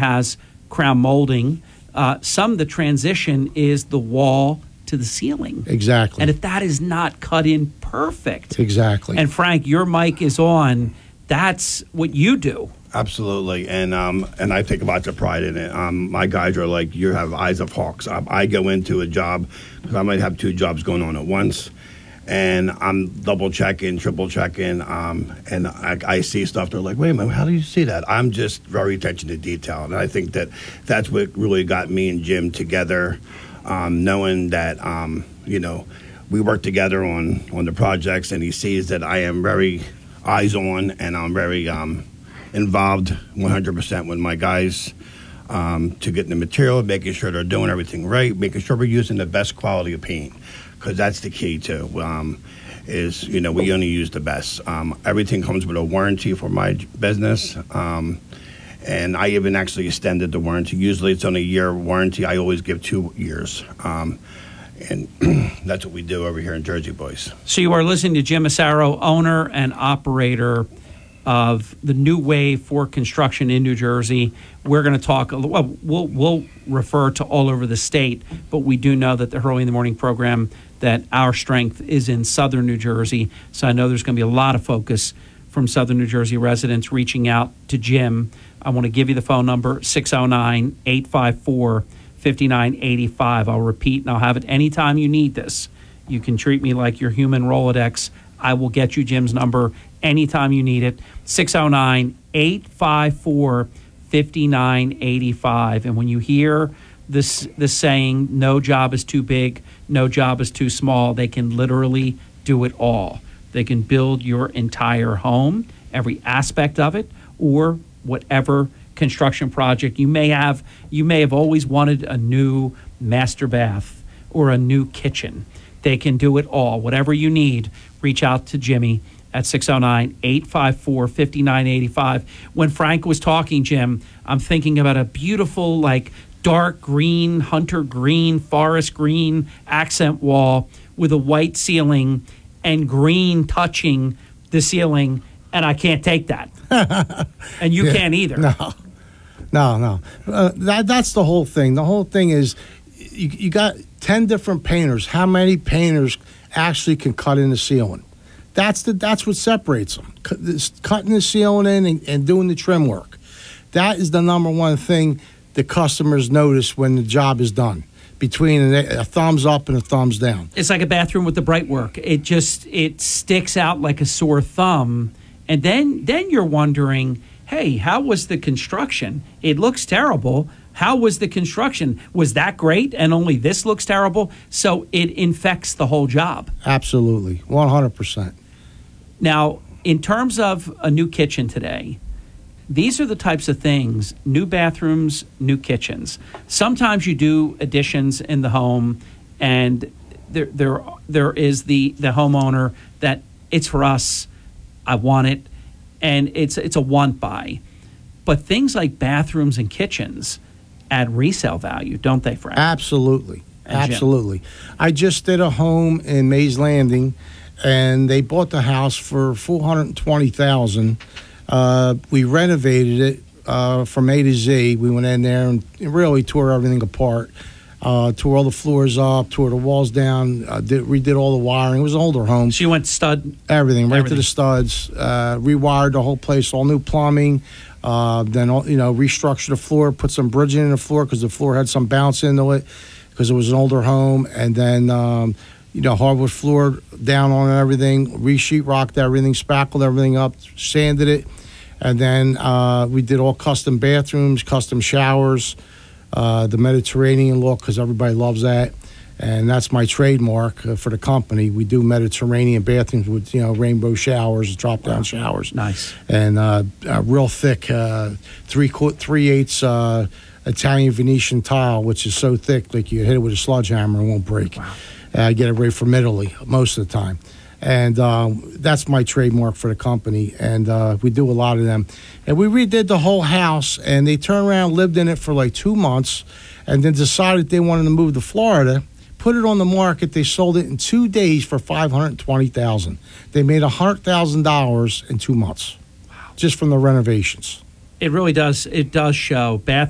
has crown molding. Some of the transition is the wall to the ceiling. Exactly. And if that is not cut in perfect. Exactly. And Frank, your mic is on. That's what you do. Absolutely, and I take lots of pride in it. My guys are like, you have eyes of hawks. I go into a job because I might have 2 jobs going on at once, and I'm double checking, triple checking, and I see stuff. They're like, wait a minute, how do you see that? I'm just very attention to detail, and I think that's what really got me and Jim together, knowing that we work together on the projects, and he sees that I am very eyes on, and I'm very involved 100% with my guys to get the material, making sure they're doing everything right, making sure we're using the best quality of paint, because that's the key too. We only use the best. Everything comes with a warranty for my business, and I even actually extended the warranty. Usually it's on a year warranty. I always give 2 years. And that's what we do over here in Jersey Boys. So you are listening to Jim Massaro, owner and operator of the New Wave for Construction in New Jersey. We're going to talk, we'll refer to all over the state, but we do know that the Early in the Morning program, that our strength is in southern New Jersey. So I know there's going to be a lot of focus from southern New Jersey residents reaching out to Jim. I want to give you the phone number, 609-854-5985. I'll repeat, and I'll have it anytime you need this. You can treat me like your human Rolodex. I will get you Jim's number anytime you need it, 609-854-5985. And when you hear this saying, no job is too big, no job is too small, they can literally do it all. They can build your entire home, every aspect of it, or whatever construction project you may have. You may have always wanted a new master bath or a new kitchen. They can do it all. Whatever you need, reach out to Jimmy at 609-854-5985. When Frank was talking, Jim, I'm thinking about a beautiful, dark green, hunter green, forest green accent wall with a white ceiling and green touching the ceiling, and I can't take that. And you can't either. No. That's the whole thing. The whole thing is you got 10 different painters. How many painters actually can cut in the ceiling? That's what separates them. Cutting the ceiling in and doing the trim work. That is the number one thing the customers notice when the job is done, between a thumbs up and a thumbs down. It's like a bathroom with the bright work. It sticks out like a sore thumb. And then you're wondering, hey, how was the construction? It looks terrible. How was the construction? Was that great and only this looks terrible? So it infects the whole job. Absolutely, 100%. Now, in terms of a new kitchen today, these are the types of things, new bathrooms, new kitchens. Sometimes you do additions in the home, and there is the homeowner that it's for us, I want it, and it's a want buy. But things like bathrooms and kitchens add resale value, don't they, Frank? Absolutely. I just did a home in Mays Landing, and they bought the house for $420,000. We renovated it from A to Z. We went in there and really tore everything apart. Tore all the floors up, tore the walls down, redid all the wiring. It was an older home. So you went stud? Everything, right to the studs. Rewired the whole place, all new plumbing. Then, restructured the floor, put some bridging in the floor because the floor had some bounce into it because it was an older home. And then, hardwood floor down on everything, re-sheetrocked everything, spackled everything up, sanded it. And then we did all custom bathrooms, custom showers, the Mediterranean look because everybody loves that. And that's my trademark for the company. We do Mediterranean bathrooms with, rainbow showers, drop-down showers. Nice. And real thick 3/8 Italian Venetian tile, which is so thick, like you hit it with a sledgehammer and it won't break. Wow. I get it right from Italy most of the time. And that's my trademark for the company. And we do a lot of them. And we redid the whole house, and they turned around, lived in it for like 2 months, and then decided they wanted to move to Florida. Put it on the market. They sold it in 2 days for $520,000. They made $100,000 in 2 months, just from the renovations. It really does. It does show.